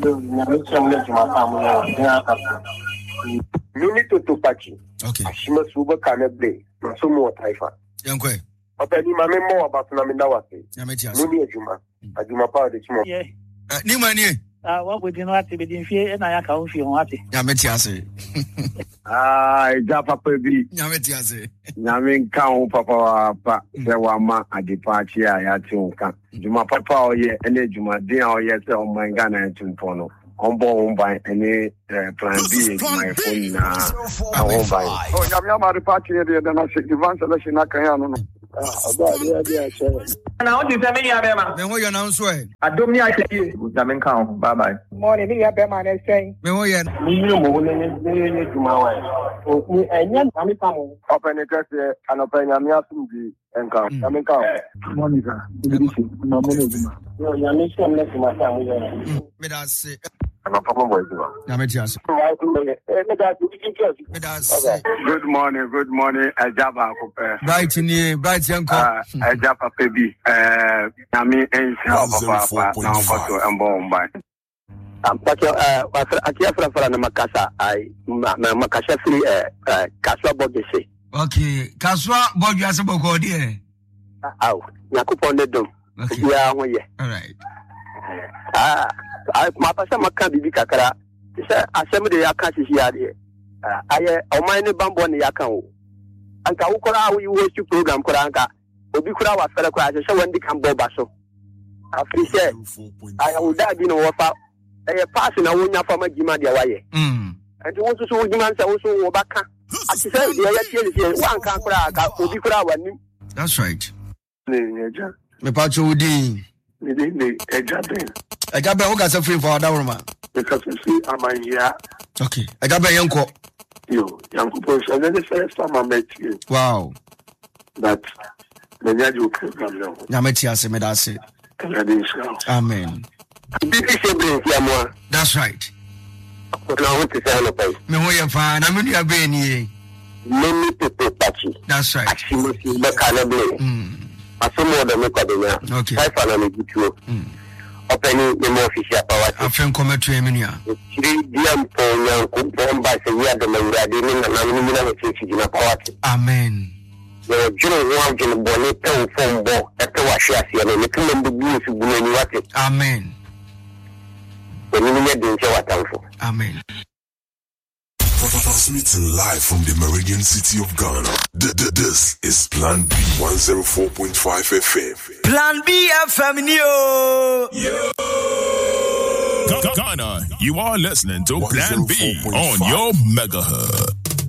Mini to Pachi. Okay. She must over Canable. So more Taifa. Young Quay. Okay, my memoir about Naminawati. Yametias. Muni Juma. Ajuma Power the Chimo. Yeah. Nimani. What would you know to be in fear and I account for you? Yametias. Japa Pebi. Yametias. Namin Cow Papa Sewama at the party I had to come. Juma Papa or ye, any Juma, dear or yes, on my Ghana and Tuntono. On board by any plan B, my phone. I won't buy. Oh, Yamama, the party, then I said, Ivan Selection, I can't. Now, what you tell me, Abema? Then what you announce? I don't need to see you. Jamin Cow. Bye bye. Morning, Abema, and saying, Memoyan. Open it and open Yamia and come. Yamin Cow. Monica. I'm a papa boy. Yametias. Good morning, Ajaba. Bright in here, bright young Ajaba Pebi. Nami and Papa now photo and bomb by. I'm talking Akia Frafana Makasa. I Makasha free Kaswa Bogese. Okay, Kaswa Bogasabo Godia. Ow, Nakupon the dome. Yeah, all right. My pastor Makan Bibi Kakara. Assembly Akashi here. I Omani Bambo and Yakan. Anka Ukora, we wish to program Koranka. Obikura was fellow class, so when they come Bobaso. After said, I would die in a wafa. A passing a winner from a Gimadia way. And you want to see Giman also Obaka. I said, one can crack Obikura one. That's right. Me Pacho Woody. I got Ogas free for that woman. Because you see, I'm here. Okay. I got my uncle. You, young people, and then the first time I met you. Wow. That the radio program now. Yametias, Medase. Amen. That's right. Me who you find? I mean, you are being here. Many people touching. That's right. Actually, the Canable. Okay. I follow you. Opening the more official power. I think come to Emilia. 3 DM for young Kumpon by the year the Mangadin and I'm power. Amen. The General Wagon Bonnet phone ball at the Washasi and the Killing the Blues who blew what. Amen. The Million didn't show what. Amen. Transmitting live from the Meridian City of Ghana. This is Plan B 104.5 FM. Plan B FM, yo. Ghana, you are listening to Plan B on your megahertz.